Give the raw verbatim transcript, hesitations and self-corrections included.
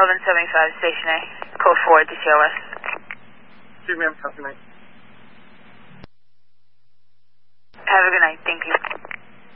eleven seventy-five, Station A. Code four, D C L S. Excuse me, I'm copy night. Have a good night. Thank you.